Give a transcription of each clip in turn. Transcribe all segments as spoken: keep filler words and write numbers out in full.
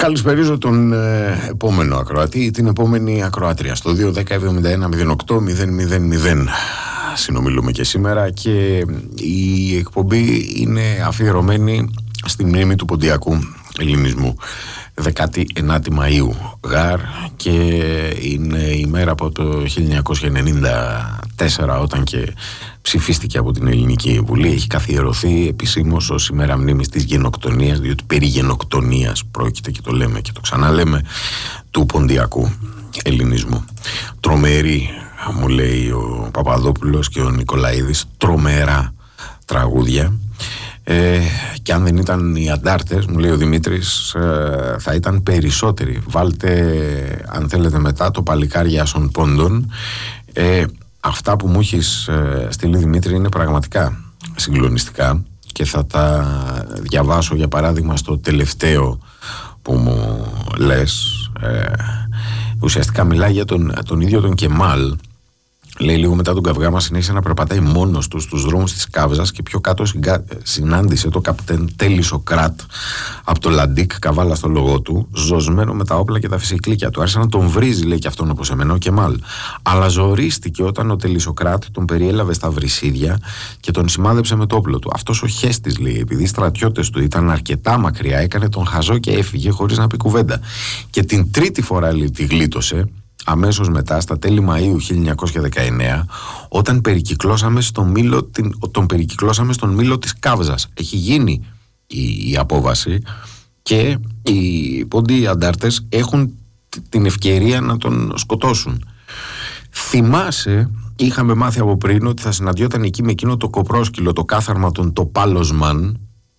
Καλησπερίζω τον ε, επόμενο ακροατή ή την επόμενη ακροάτρια στο δύο δέκα εβδομήντα ένα μηδέν οκτώ μηδέν μηδέν μηδέν. Συνομιλούμε και σήμερα και η εκπομπή είναι αφιερωμένη στη μνήμη του ποντιακού ελληνισμού. δεκάτη ενάτη Μαΐου γάρ, και είναι η μέρα από το χίλια εννιακόσια ενενήντα τέσσερα όταν και ψηφίστηκε από την Ελληνική Βουλή. Έχει καθιερωθεί επισήμως ως ημέρα μνήμης της γενοκτονίας, διότι περί γενοκτονίας πρόκειται, και το λέμε και το ξαναλέμε, του ποντιακού ελληνισμού. Τρομερή, μου λέει ο Παπαδόπουλος και ο Νικολαίδης, τρομερά τραγούδια. Ε, και αν δεν ήταν οι αντάρτες, μου λέει ο Δημήτρης, ε, θα ήταν περισσότεροι. Βάλτε, αν θέλετε, μετά το παλικάρι Άσων Πόντων. ε, Αυτά που μου έχεις ε, στείλει, Δημήτρη, είναι πραγματικά συγκλονιστικά και θα τα διαβάσω. Για παράδειγμα, στο τελευταίο που μου λες, ε, ουσιαστικά μιλάει για τον, τον ίδιο τον Κεμάλ. Λέει, λίγο μετά τον καυγά μας συνέχισε να περπατάει μόνος του στους δρόμους της Καύζας και πιο κάτω συνάντησε το καπτέν Τέλη Σοκράτ από το Λαντίκ, καβάλα στο λογό του, ζωσμένο με τα όπλα και τα φυσικλίκια του. Άρχισε να τον βρίζει, λέει, και αυτόν όπως εμένα ο Κεμάλ. Αλλά ζορίστηκε όταν ο Τέλη Σοκράτ τον περιέλαβε στα βρυσίδια και τον σημάδεψε με το όπλο του. Αυτός ο Χέστης, λέει, επειδή οι στρατιώτες του ήταν αρκετά μακριά, έκανε τον χαζό και έφυγε χωρίς να πει κουβέντα. Και την τρίτη φορά, λέει, τη γλίτωσε αμέσως μετά, στα τέλη Μαΐου χίλια εννιακόσια δεκαεννέα, όταν περικυκλώσαμε στον μήλο, την, τον περικυκλώσαμε στον μήλο της Καύζας. Έχει γίνει η, η απόβαση και οι πόντιοι αντάρτες έχουν την ευκαιρία να τον σκοτώσουν. Θυμάσαι, είχαμε μάθει από πριν ότι θα συναντιόταν εκεί με εκείνο το κοπρόσκυλο, το κάθαρμα των Τοπάλοσμαν.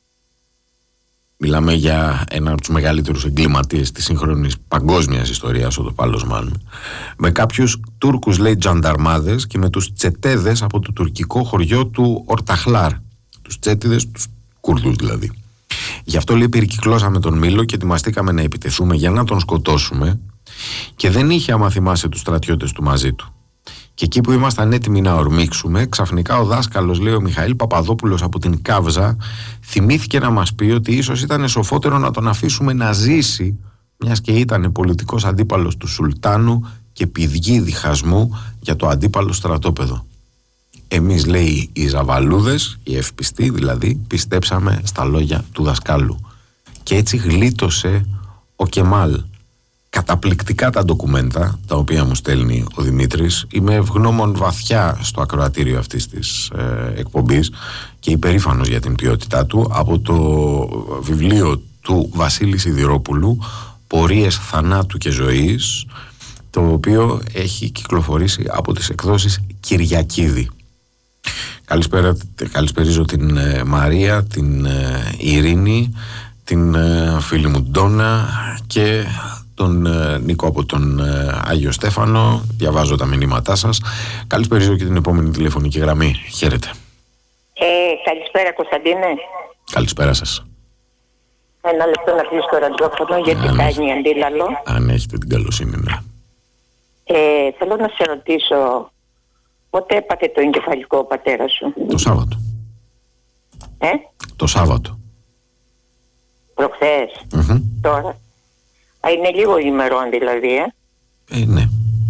Μιλάμε για έναν από τους μεγαλύτερους εγκληματίες της σύγχρονης παγκόσμιας ιστορίας, ο Τοπάλοσμαν, με κάποιους Τούρκους, λέει, τζανταρμάδες και με τους τσετέδες από το τουρκικό χωριό του Ορταχλάρ. Τους τσέτιδες, τους Κούρδους δηλαδή. Γι' αυτό, λέει, περικυκλώσαμε τον μήλο και ετοιμαστήκαμε να επιτεθούμε για να τον σκοτώσουμε, και δεν είχε, άμα θυμάσαι, τους στρατιώτες του μαζί του. Και εκεί που ήμασταν έτοιμοι να ορμήξουμε, ξαφνικά ο δάσκαλος, λέει, ο Μιχαήλ Παπαδόπουλος από την Καύζα, θυμήθηκε να μας πει ότι ίσως ήταν σοφότερο να τον αφήσουμε να ζήσει, μιας και ήταν πολιτικός αντίπαλος του Σουλτάνου και πηδγή διχασμού για το αντίπαλο στρατόπεδο. Εμείς, λέει, οι ζαβαλούδες, οι ευπιστοί δηλαδή, πιστέψαμε στα λόγια του δασκάλου. Και έτσι γλίτωσε ο Κεμάλ. Καταπληκτικά τα ντοκουμέντα τα οποία μου στέλνει ο Δημήτρης. Είμαι ευγνώμων βαθιά στο ακροατήριο αυτής της ε, εκπομπής και υπερήφανος για την ποιότητά του. Από το βιβλίο του Βασίλη Σιδηρόπουλου, «Πορείες θανάτου και ζωής», το οποίο έχει κυκλοφορήσει από τις εκδόσεις Κυριακίδη. Καλησπέρα, καλησπερίζω την ε, Μαρία, την ε, Ειρήνη, την ε, φίλη μου Ντόνα και τον ε, Νίκο από τον ε, Άγιο Στέφανο. Διαβάζω τα μηνύματά σας. Καλησπέριζω και την επόμενη τηλεφωνική γραμμή. Χαίρετε. Ε, καλησπέρα, Κωνσταντίνε. Καλησπέρα σας. Ένα λεπτό να κλείσω το ραδιόφωνο, γιατί αν κάνει αντίλαλο. Αν έχετε την καλοσύνη, ναι. Ε, θέλω να σε ρωτήσω, πότε έπαθε το εγκεφαλικό ο πατέρας σου? Το Σάββατο. Ε? Το Σάββατο. Προχθές. Mm-hmm. Τώρα. Α, είναι λίγο ημερών δηλαδή, ε. Ε, ναι.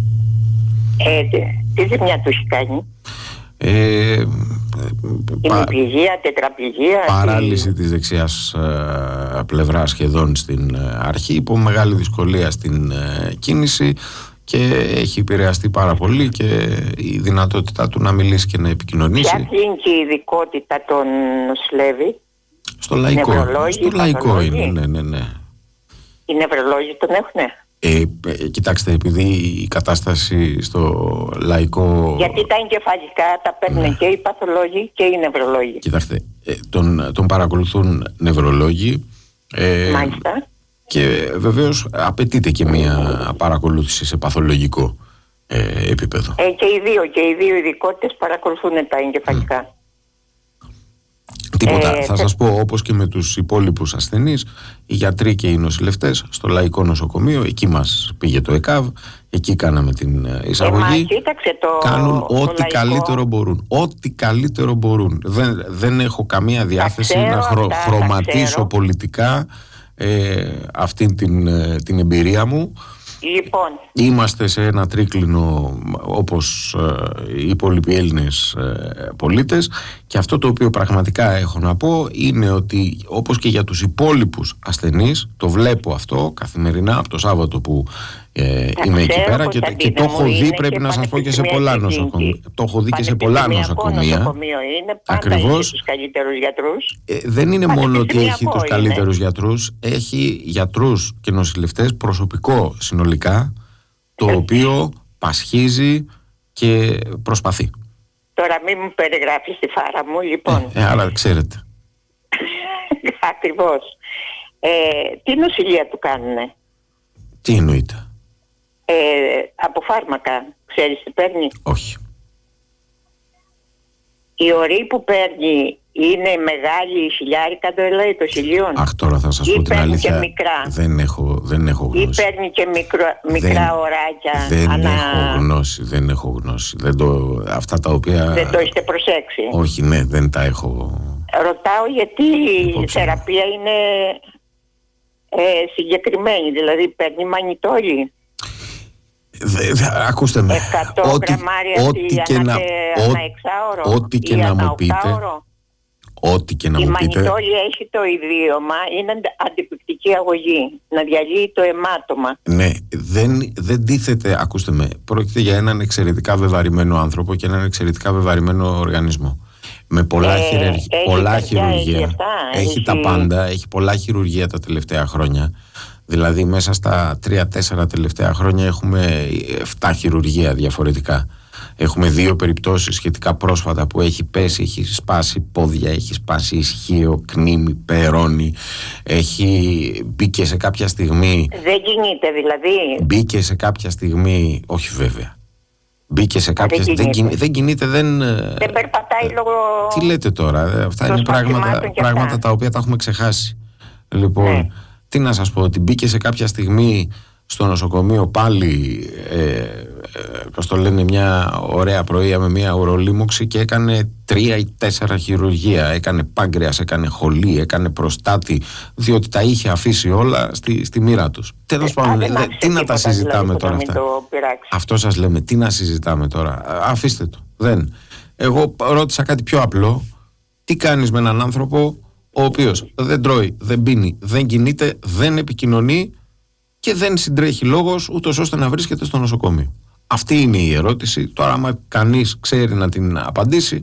Ε, τι ζημιά του έχει κάνει? Ε, Ημιπληγία, τετραπληγία. Παράλυση της δεξιάς ε, πλευράς σχεδόν στην ε, αρχή, υπό μεγάλη δυσκολία στην ε, κίνηση, και έχει επηρεαστεί πάρα πολύ και η δυνατότητά του να μιλήσει και να επικοινωνήσει. Ποια κλινική ειδικότητα τον νοσηλεύει? Στο λαϊκό. Στο λαϊκό είναι, ναι, ναι, ναι. Οι νευρολόγοι τον έχουνε? Ε, ε, κοιτάξτε, επειδή η κατάσταση στο λαϊκό... Γιατί τα εγκεφαλικά τα παίρνουν, ναι, και οι παθολόγοι και οι νευρολόγοι. Κοιτάξτε, ε, τον, τον παρακολουθούν νευρολόγοι. Ε, Μάλιστα. Και βεβαίως απαιτείται και μια παρακολούθηση σε παθολογικό ε, επίπεδο. Ε, και οι δύο, και οι δύο ειδικότητες παρακολουθούν τα εγκεφαλικά. Mm. Τίποτα. Ε, θα σας πω, όπως και με τους υπόλοιπους ασθενείς, οι γιατροί και οι νοσηλευτές στο Λαϊκό Νοσοκομείο, εκεί μας πήγε το ΕΚΑΒ, εκεί κάναμε την εισαγωγή. Ε, κοίταξε το, κάνουν το ό,τι λαϊκό. καλύτερο μπορούν. Ό,τι καλύτερο μπορούν. Δεν, δεν έχω καμία διάθεση ξέρω, να χρο, τα, χρωματίσω τα πολιτικά ε, αυτή την, την εμπειρία μου. Λοιπόν. Είμαστε σε ένα τρίκλινο όπως ε, οι υπόλοιποι Έλληνες ε, πολίτες, και αυτό το οποίο πραγματικά έχω να πω είναι ότι όπως και για τους υπόλοιπους ασθενείς, το βλέπω αυτό καθημερινά από το Σάββατο που ε, είμαι εκεί πέρα και, και το έχω δει, πρέπει να σας πω, και σε πολλά νοσοκομεία. Το έχω δει και σε πολλά νοσοκομεία. Ακριβώς. Τους καλύτερους γιατρούς. Ε, δεν είναι μόνο ότι έχει τους είναι. καλύτερους γιατρούς, έχει γιατρούς και νοσηλευτές, προσωπικό συνολικά, το οποίο πασχίζει και προσπαθεί. Τώρα μην μου περιγράφεις τη φάρα μου, λοιπόν. Ε, ε, αλλά ξέρετε. Ακριβώς. Ε, τι νοσηλεία του κάνουνε? Τι εννοείται? Ε, από φάρμακα, ξέρεις τι παίρνει? Όχι. Η ορή που παίρνει είναι μεγάλη, χιλιάρικα δολάρια το χιλιόν? Αχ, τώρα θα σας πω την αλήθεια. Και μικρά. Δεν έχω, δεν έχω γνώση. Ή παίρνει και μικρο, μικρά δεν, οράκια? Δεν ανα... έχω γνώση, δεν έχω γνώση. Δεν το, αυτά τα οποία... Δεν το έχετε προσέξει? Όχι, ναι, δεν τα έχω. Ρωτάω γιατί η θεραπεία είναι ε, συγκεκριμένη, δηλαδή παίρνει μανιτόλι. Δε, δε, ακούστε με, εκατό ό,τι, γραμμάρια ό,τι και να, ανά εξάωρο ό,τι και να μου πείτε, ό,τι και να η μου πείτε. Η μανιτόλη έχει το ιδίωμα, είναι αντιπικτική αγωγή, να διαλύει το αιμάτωμα. Ναι, δεν, δεν τίθεται, ακούστε με, πρόκειται για έναν εξαιρετικά βεβαρημένο άνθρωπο και έναν εξαιρετικά βεβαρημένο οργανισμό. Με πολλά, ε, χειρουργία, πολλά καρδιά, χειρουργία, έχει, αυτά, έχει, έχει τα πάντα, έχει πολλά χειρουργία τα τελευταία χρόνια. Δηλαδή μέσα στα τρία-τέσσερα τελευταία χρόνια έχουμε επτά χειρουργία διαφορετικά. Έχουμε δύο περιπτώσεις σχετικά πρόσφατα που έχει πέσει, έχει σπάσει πόδια, έχει σπάσει ισχύο, κνήμι, περώνει. Έχει μπήκε σε κάποια στιγμή... Δεν κινείται δηλαδή? Μπήκε σε κάποια στιγμή, όχι βέβαια. Μπήκε σε κάποια στιγμή, δεν κινείται, δεν, κινείται, δεν, δεν περπατάει λόγω... Τι λέτε τώρα, αυτά είναι πράγματα, πράγματα τα οποία τα έχουμε ξεχάσει. Λοιπόν... Ναι. Τι να σας πω, ότι μπήκε σε κάποια στιγμή στο νοσοκομείο πάλι, ε, ε, πώς το λένε, μια ωραία πρωία με μια ουρολίμωξη και έκανε τρία ή τέσσερα χειρουργία. Έκανε πάγκρεας, έκανε χολή, έκανε προστάτη, διότι τα είχε αφήσει όλα στη, στη μοίρα τους. Τέλος πάντων, ε, τι να τα συζητάμε δηλαδή, τώρα αυτά? Αυτό σας λέμε, τι να συζητάμε τώρα? Αφήστε το. Δεν. Εγώ ρώτησα κάτι πιο απλό. Τι κάνεις με έναν άνθρωπο ο οποίος δεν τρώει, δεν πίνει, δεν κινείται, δεν επικοινωνεί και δεν συντρέχει λόγος ούτως ώστε να βρίσκεται στο νοσοκομείο? Αυτή είναι η ερώτηση. Τώρα άμα κανείς ξέρει να την απαντήσει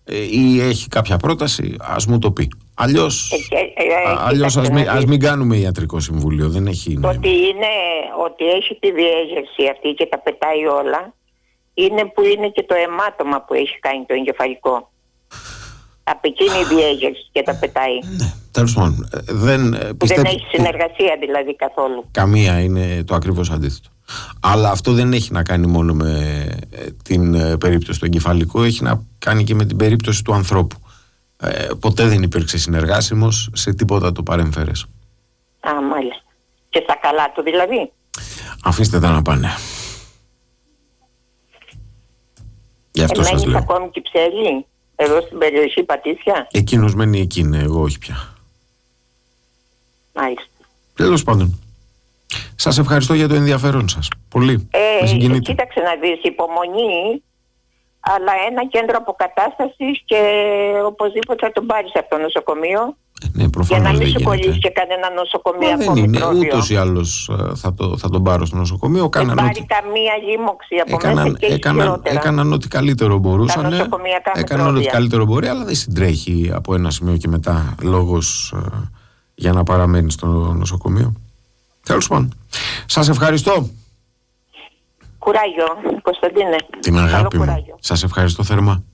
ή έχει κάποια πρόταση, ας μου το πει. Αλλιώς, ε, ε, ε, αλλιώς ας, μην, ας μην κάνουμε ιατρικό συμβούλιο. Δεν έχει νόημα. Ότι, είναι, ότι έχει τη διέγερση αυτή και τα πετάει όλα, είναι που είναι και το αιμάτωμα που έχει κάνει το εγκεφαλικό. Από εκείνη η διέγερση και τα πετάει. Ναι, τέλος πάντων. Δεν, πιστεύ... δεν έχει συνεργασία δηλαδή καθόλου. Καμία, είναι το ακριβώς αντίθετο. Αλλά αυτό δεν έχει να κάνει μόνο με την περίπτωση του εγκεφαλικού, έχει να κάνει και με την περίπτωση του ανθρώπου. Ε, ποτέ δεν υπήρξε συνεργάσιμος σε τίποτα το παρεμφερές. Α, μάλιστα. Και στα καλά του δηλαδή? Αφήστε τα να πάνε. Γι' αυτό σας λέω. Ακόμη Κυψέλη? Εδώ στην περιοχή Πατήσια? Εκείνος μένει εκεί, ναι, εγώ όχι πια. Μάλιστα. Τέλος πάντων. Σας ευχαριστώ για το ενδιαφέρον σας. Πολύ. Ε, Με συγκινείτε. Κοίταξε να δεις, υπομονή, αλλά ένα κέντρο αποκατάστασης και οπωσδήποτε θα τον πάρεις από το νοσοκομείο. Ναι, προφανώς. Για να μην δεν σου κολλήσει και κανένα νοσοκομείο από δεν είναι, ούτως ή άλλως θα, το, θα τον πάρω στο νοσοκομείο. Δεν κάναν πάρει ότι... καμία λίμωξη από έκαναν, μέσα και έκαναν, έκαναν ό,τι καλύτερο μπορούσαν. Έκαναν ό,τι καλύτερο μπορεί, αλλά δεν συντρέχει από ένα σημείο και μετά λόγος ε, για να παραμένει στο νοσοκομείο. Τέλος πάντων. Σας ευχαριστώ. Κουράγιο, Κωνσταντίνε. Την αγάπη μου. Σας ευχαριστώ θερμά.